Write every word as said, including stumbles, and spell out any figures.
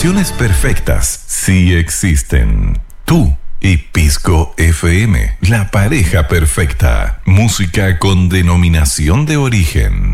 Combinaciones perfectas sí existen. Tú y Pisco F M, la pareja perfecta. Música con denominación de origen.